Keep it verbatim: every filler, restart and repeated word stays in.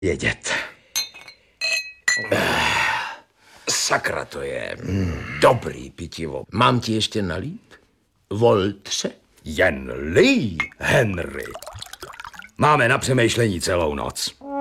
vědět. Sakra, to je dobrý pitivo. Mám ti ještě nalít? Voltře? Jen lij, Henry. Máme na přemýšlení celou noc.